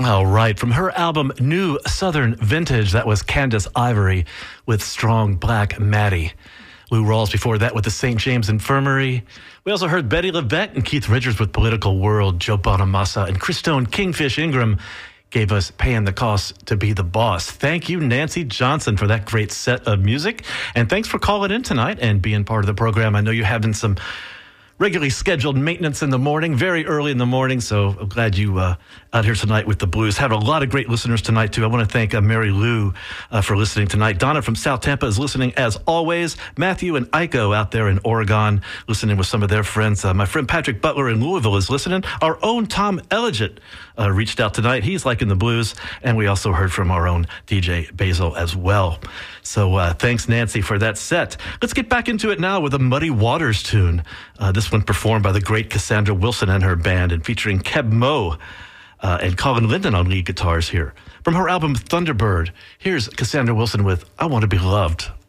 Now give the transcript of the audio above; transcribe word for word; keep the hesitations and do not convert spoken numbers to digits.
All right, from her album New Southern Vintage, that was Candace Ivory with Strong Black Maddie. Lou Rawls before that with the Saint James Infirmary. We also heard Betty LaVette and Keith Richards with Political World. Joe Bonamassa and Christone Kingfish Ingram gave us Paying the Cost to Be the Boss. Thank you, Nancy Johnson, for that great set of music. And thanks for calling in tonight and being part of the program. I know you're having some regularly scheduled maintenance in the morning, very early in the morning, so I'm glad you uh, out here tonight with the blues. Had a lot of great listeners tonight, too. I want to thank uh, Mary Lou uh, for listening tonight. Donna from South Tampa is listening as always. Matthew and Iko out there in Oregon listening with some of their friends. Uh, my friend Patrick Butler in Louisville is listening. Our own Tom Elliott uh, reached out tonight. He's liking the blues, and we also heard from our own D J Basil as well. So uh, thanks, Nancy, for that set. Let's get back into it now with a Muddy Waters tune. Uh, this one performed by the great Cassandra Wilson and her band and featuring Keb Mo uh, and Colin Linden on lead guitars here. From her album Thunderbird, here's Cassandra Wilson with I Want to Be Loved.